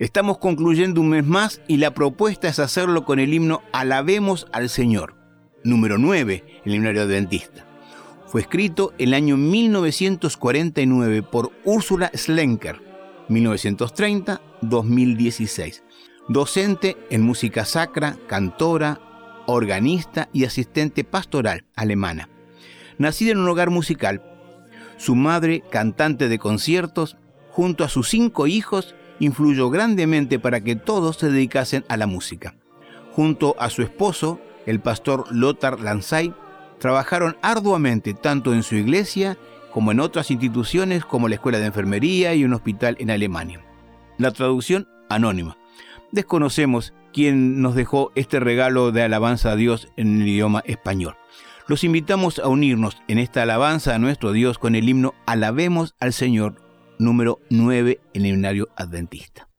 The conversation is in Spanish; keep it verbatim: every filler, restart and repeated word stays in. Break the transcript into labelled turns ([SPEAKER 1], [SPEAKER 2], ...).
[SPEAKER 1] Estamos concluyendo un mes más y la propuesta es hacerlo con el himno Alabemos al Señor, número nueve en el himnario adventista. Fue escrito en el año mil novecientos cuarenta y nueve por Úrsula Schlenker, mil novecientos treinta a dos mil dieciséis. Docente en música sacra, cantora, organista y asistente pastoral alemana. Nacida en un hogar musical, su madre, cantante de conciertos, junto a sus cinco hijos, influyó grandemente para que todos se dedicasen a la música. Junto a su esposo, el pastor Lothar Lansay, trabajaron arduamente tanto en su iglesia como en otras instituciones como la Escuela de Enfermería y un hospital en Alemania. La traducción anónima. Desconocemos quién nos dejó este regalo de alabanza a Dios en el idioma español. Los invitamos a unirnos en esta alabanza a nuestro Dios con el himno Alabemos al Señor, número nueve en el himnario adventista.